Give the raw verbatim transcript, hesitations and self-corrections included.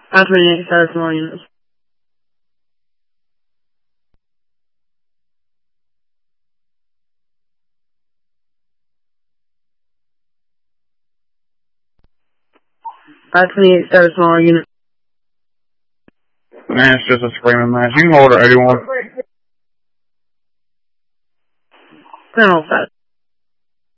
five twenty-eight, status from all units. five twenty-eight, status from all units. Man, it's just a screaming match. You can hold it, eighty-one. Colonel, status.